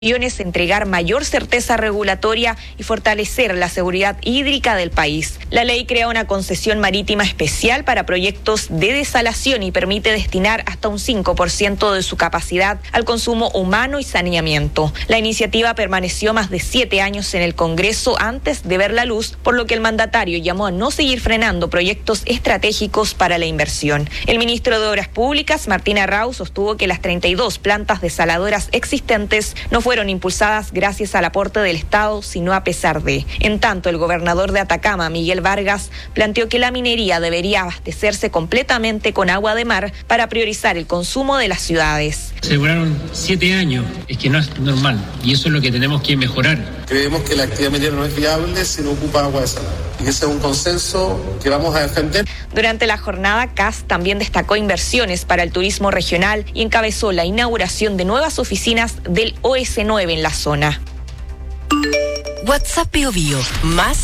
entregar mayor certeza regulatoria y fortalecer la seguridad hídrica del país. La ley crea una concesión marítima especial para proyectos de desalación y permite destinar hasta un 5% de su capacidad al consumo humano y saneamiento. La iniciativa permaneció más de 7 años en el Congreso antes de ver la luz, por lo que el mandatario llamó a no seguir frenando proyectos estratégicos para la inversión. El ministro de Obras Públicas, Martín Arrau, sostuvo que las 32 plantas desaladoras existentes no fueron impulsadas gracias al aporte del Estado, sino a pesar de. En tanto, el gobernador de Atacama, Miguel Vargas, planteó que la minería debería abastecerse completamente con agua de mar para priorizar el consumo de las ciudades. Se demoraron 7 años, es que no es normal, y eso es lo que tenemos que mejorar. Creemos que la actividad minera no es viable si no ocupa agua desalada, y ese es un consenso que vamos a defender. Durante la jornada, CAS también destacó inversiones para el turismo regional y encabezó la inauguración de nuevas oficinas del OS9 en la zona. WhatsApp Bio Bio, más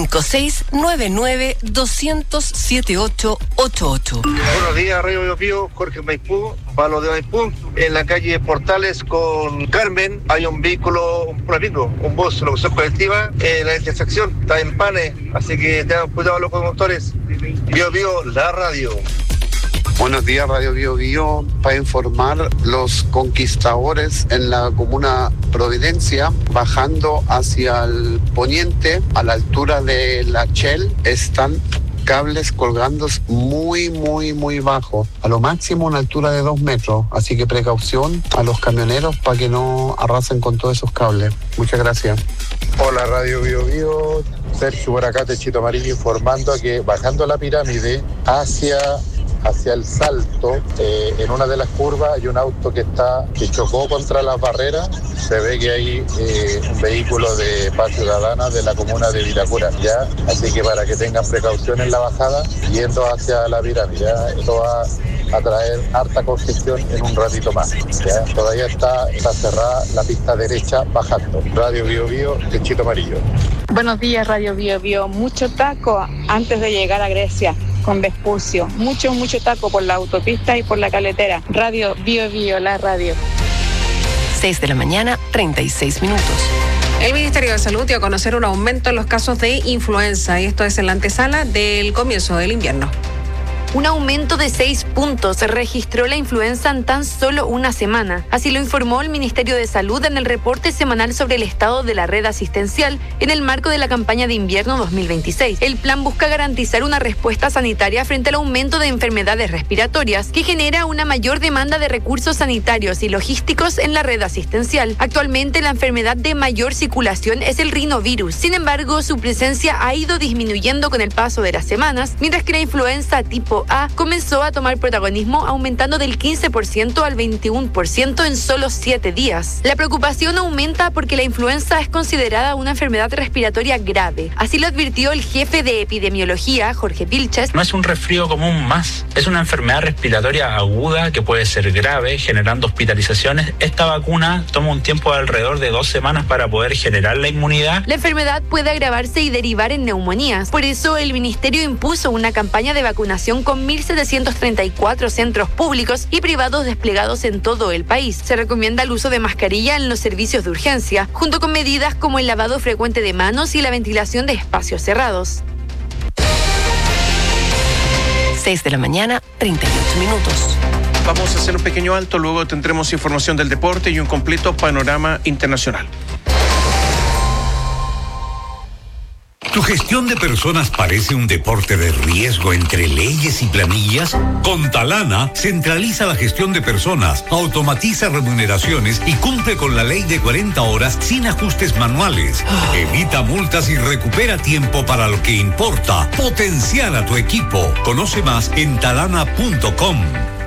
5699-200-7888. Buenos días, Radio Bio Bio, Jorge Maipú, Palo de Maipú. En la calle Portales con Carmen hay un vehículo, un bus, una locución colectiva. La intersección está en Pane, así que tengan cuidado los conductores. Bio Bio, la radio. Buenos días, Radio Bio Bio, para informar los conquistadores en la comuna Providencia, bajando hacia el poniente, a la altura de la Shell, están cables colgando muy bajo, a lo máximo una altura de 2 metros, así que precaución a los camioneros para que no arrasen con todos esos cables. Muchas gracias. Hola, Radio Bio Bio, Sergio Boracate, Chito Amarillo, informando que bajando la pirámide hacia el Salto, en una de las curvas hay un auto que chocó contra las barreras. Se ve que hay un vehículo de Paz Ciudadana de la comuna de Vitacura, ¿ya? Así que para que tengan precaución en la bajada, yendo hacia la pirámide, ¿ya? Esto va a traer harta congestión en un ratito más, ¿ya? Todavía está cerrada la pista derecha bajando. Radio Bio Bio, Chito Amarillo. Buenos días, Radio Bio Bio. Mucho taco antes de llegar a Grecia con Vespucio. Mucho taco por la autopista y por la carretera. Radio Bio Bio, la radio. 6 de la mañana, 36 minutos. El Ministerio de Salud dio a conocer un aumento en los casos de influenza, y esto es en la antesala del comienzo del invierno. Un aumento de 6 puntos registró la influenza en tan solo una semana. Así lo informó el Ministerio de Salud en el reporte semanal sobre el estado de la red asistencial en el marco de la campaña de invierno 2026. El plan busca garantizar una respuesta sanitaria frente al aumento de enfermedades respiratorias que genera una mayor demanda de recursos sanitarios y logísticos en la red asistencial. Actualmente la enfermedad de mayor circulación es el rinovirus. Sin embargo, su presencia ha ido disminuyendo con el paso de las semanas, mientras que la influenza tipo A comenzó a tomar protagonismo, aumentando del 15% al 21% en solo 7 días. La preocupación aumenta porque la influenza es considerada una enfermedad respiratoria grave. Así lo advirtió el jefe de epidemiología, Jorge Vilches. No es un resfrío común más, es una enfermedad respiratoria aguda que puede ser grave, generando hospitalizaciones. Esta vacuna toma un tiempo de alrededor de 2 semanas para poder generar la inmunidad. La enfermedad puede agravarse y derivar en neumonías. Por eso el ministerio impuso una campaña de vacunación con 1.734 centros públicos y privados desplegados en todo el país. Se recomienda el uso de mascarilla en los servicios de urgencia, junto con medidas como el lavado frecuente de manos y la ventilación de espacios cerrados. 6 de la mañana, 38 minutos. Vamos a hacer un pequeño alto, luego tendremos información del deporte y un completo panorama internacional. ¿Tu gestión de personas parece un deporte de riesgo entre leyes y planillas? Con Talana centraliza la gestión de personas, automatiza remuneraciones y cumple con la ley de 40 horas sin ajustes manuales. Evita multas y recupera tiempo para lo que importa. Potenciar a tu equipo. Conoce más en talana.com.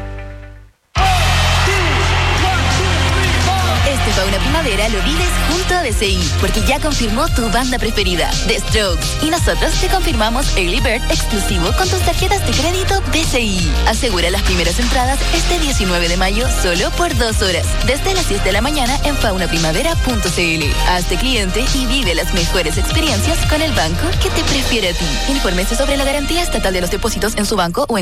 Fauna Primavera lo vives junto a BCI, porque ya confirmó tu banda preferida, The Strokes. Y nosotros te confirmamos Early Bird exclusivo con tus tarjetas de crédito BCI. Asegura las primeras entradas este 19 de mayo solo por 2 horas, desde las 10 de la mañana en faunaprimavera.cl. Hazte cliente y vive las mejores experiencias con el banco que te prefiere a ti. Infórmese sobre la garantía estatal de los depósitos en su banco o en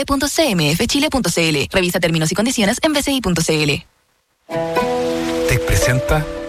www.cmfchile.cl. Revisa términos y condiciones en bci.cl. presenta